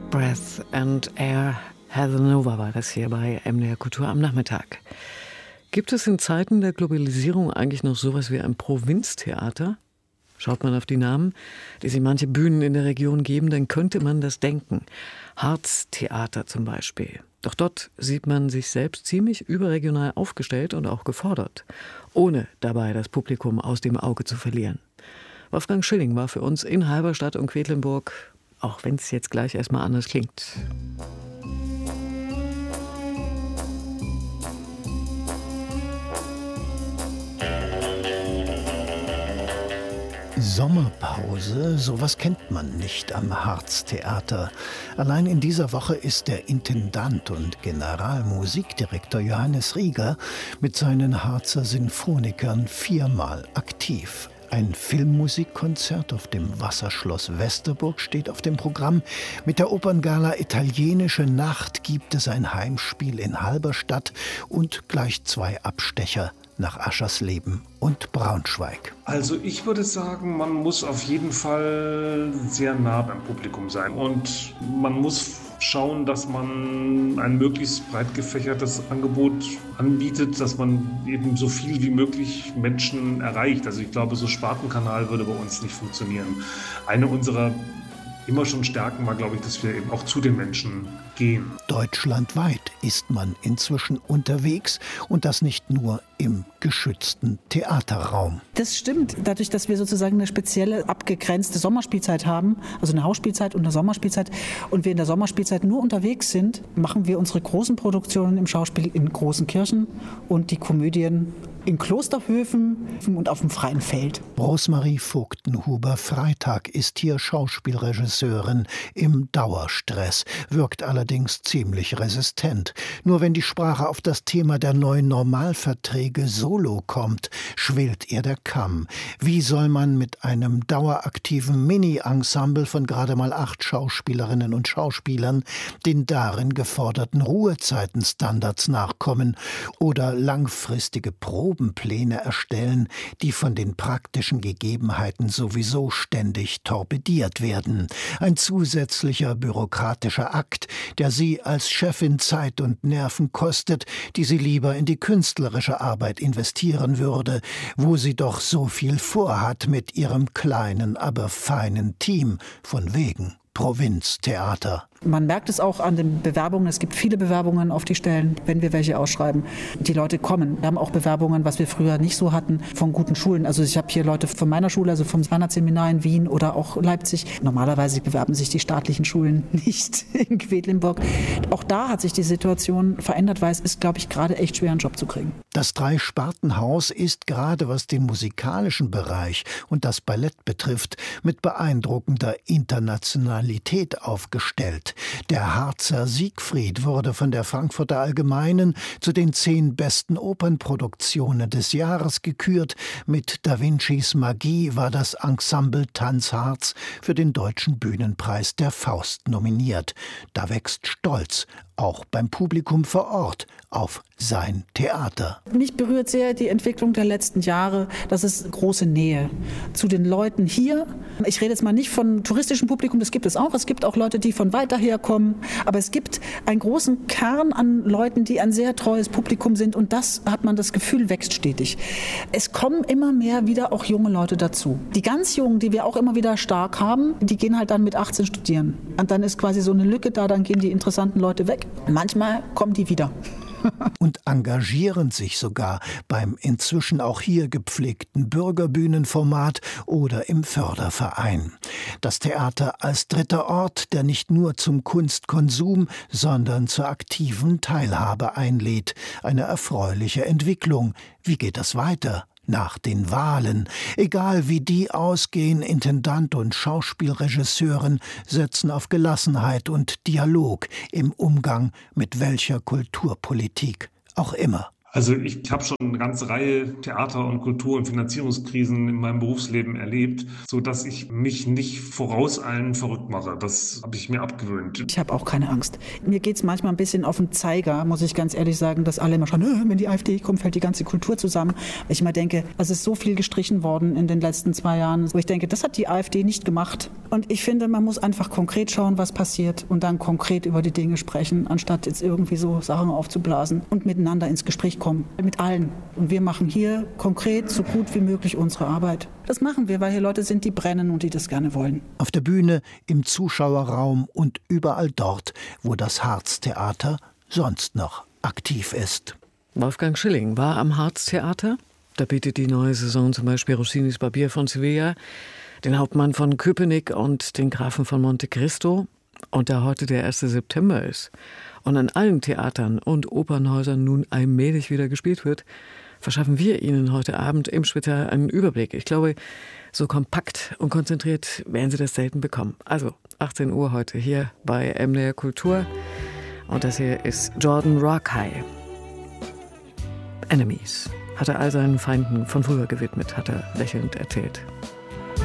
Breath and Air. Heather Nova war das hier bei MDR Kultur am Nachmittag. Gibt es in Zeiten der Globalisierung eigentlich noch sowas wie ein Provinztheater? Schaut man auf die Namen, die sich manche Bühnen in der Region geben, dann könnte man das denken. Harztheater zum Beispiel. Doch dort sieht man sich selbst ziemlich überregional aufgestellt und auch gefordert, ohne dabei das Publikum aus dem Auge zu verlieren. Wolfgang Schilling war für uns in Halberstadt und Quedlinburg, auch wenn es jetzt gleich erstmal anders klingt. Sommerpause, sowas kennt man nicht am Harztheater. Allein in dieser Woche ist der Intendant und Generalmusikdirektor Johannes Rieger mit seinen Harzer Sinfonikern 4-mal aktiv. Ein Filmmusikkonzert auf dem Wasserschloss Westerburg steht auf dem Programm. Mit der Operngala Italienische Nacht gibt es ein Heimspiel in Halberstadt und gleich 2 Abstecher nach Aschersleben und Braunschweig. Also ich würde sagen, man muss auf jeden Fall sehr nah beim Publikum sein und man muss schauen, dass man ein möglichst breit gefächertes Angebot anbietet, dass man eben so viel wie möglich Menschen erreicht. Also ich glaube, so Spartenkanal würde bei uns nicht funktionieren. Eine unserer immer schon Stärken war, glaube ich, dass wir eben auch zu den Menschen gehen. Deutschlandweit ist man inzwischen unterwegs und das nicht nur im geschützten Theaterraum. Das stimmt. Dadurch, dass wir sozusagen eine spezielle, abgegrenzte Sommerspielzeit haben, also eine Hausspielzeit und eine Sommerspielzeit, und wir in der Sommerspielzeit nur unterwegs sind, machen wir unsere großen Produktionen im Schauspiel in großen Kirchen und die Komödien in Klosterhöfen und auf dem freien Feld. Rosemarie Vogtenhuber-Freitag ist hier Schauspielregisseurin im Dauerstress, wirkt allerdings ziemlich resistent. Nur wenn die Sprache auf das Thema der neuen Normalverträge solo kommt, schwillt ihr der Kamm. Wie soll man mit einem daueraktiven Mini-Ensemble von gerade mal 8 Schauspielerinnen und Schauspielern den darin geforderten Ruhezeitenstandards nachkommen oder langfristige Probenpläne erstellen, die von den praktischen Gegebenheiten sowieso ständig torpediert werden. Ein zusätzlicher bürokratischer Akt, der sie als Chefin Zeit und Nerven kostet, die sie lieber in die künstlerische Arbeit investieren würde, wo sie doch so viel vorhat mit ihrem kleinen, aber feinen Team, von wegen Provinztheater. Man merkt es auch an den Bewerbungen. Es gibt viele Bewerbungen auf die Stellen, wenn wir welche ausschreiben. Die Leute kommen. Wir haben auch Bewerbungen, was wir früher nicht so hatten, von guten Schulen. Also ich habe hier Leute von meiner Schule, also vom Seminar in Wien oder auch Leipzig. Normalerweise bewerben sich die staatlichen Schulen nicht in Quedlinburg. Auch da hat sich die Situation verändert, weil es ist, glaube ich, gerade echt schwer, einen Job zu kriegen. Das Drei-Sparten-Haus ist gerade, was den musikalischen Bereich und das Ballett betrifft, mit beeindruckender Internationalität aufgestellt. Der Harzer Siegfried wurde von der Frankfurter Allgemeinen zu den 10 besten Opernproduktionen des Jahres gekürt. Mit Da Vincis Magie war das Ensemble Tanz Harz für den Deutschen Bühnenpreis der Faust nominiert. Da wächst Stolz, auch beim Publikum vor Ort, auf sein Theater. Mich berührt sehr die Entwicklung der letzten Jahre. Das ist große Nähe zu den Leuten hier. Ich rede jetzt mal nicht von touristischem Publikum, das gibt es auch. Es gibt auch Leute, die von weiter her kommen. Aber es gibt einen großen Kern an Leuten, die ein sehr treues Publikum sind. Und das, hat man das Gefühl, wächst stetig. Es kommen immer mehr wieder auch junge Leute dazu. Die ganz Jungen, die wir auch immer wieder stark haben, die gehen halt dann mit 18 studieren. Und dann ist quasi so eine Lücke da, dann gehen die interessanten Leute weg. Manchmal kommen die wieder. Und engagieren sich sogar beim inzwischen auch hier gepflegten Bürgerbühnenformat oder im Förderverein. Das Theater als dritter Ort, der nicht nur zum Kunstkonsum, sondern zur aktiven Teilhabe einlädt. Eine erfreuliche Entwicklung. Wie geht das weiter? Nach den Wahlen. Egal wie die ausgehen, Intendant und Schauspielregisseuren setzen auf Gelassenheit und Dialog im Umgang mit welcher Kulturpolitik auch immer. Also ich habe schon eine ganze Reihe Theater- und Kultur- und Finanzierungskrisen in meinem Berufsleben erlebt, sodass ich mich nicht vorauseilen verrückt mache. Das habe ich mir abgewöhnt. Ich habe auch keine Angst. Mir geht es manchmal ein bisschen auf den Zeiger, muss ich ganz ehrlich sagen, dass alle immer schreien, wenn die AfD kommt, fällt die ganze Kultur zusammen. Weil ich immer denke, es ist so viel gestrichen worden in den letzten 2 Jahren, wo ich denke, das hat die AfD nicht gemacht. Und ich finde, man muss einfach konkret schauen, was passiert und dann konkret über die Dinge sprechen, anstatt jetzt irgendwie so Sachen aufzublasen und miteinander ins Gespräch kommen. Mit allen. Und wir machen hier konkret so gut wie möglich unsere Arbeit. Das machen wir, weil hier Leute sind, die brennen und die das gerne wollen. Auf der Bühne, im Zuschauerraum und überall dort, wo das Harztheater sonst noch aktiv ist. Wolfgang Schilling war am Harztheater. Da bietet die neue Saison zum Beispiel Rossinis Barbier von Sevilla, den Hauptmann von Köpenick und den Grafen von Monte Cristo. Und da heute der 1. September ist und an allen Theatern und Opernhäusern nun allmählich wieder gespielt wird, verschaffen wir Ihnen heute Abend im Spital einen Überblick. Ich glaube, so kompakt und konzentriert werden Sie das selten bekommen. Also 18 Uhr heute hier bei MDR Kultur. Und das hier ist Jordan Rakei. Enemies. Hat er all seinen Feinden von früher gewidmet, hat er lächelnd erzählt.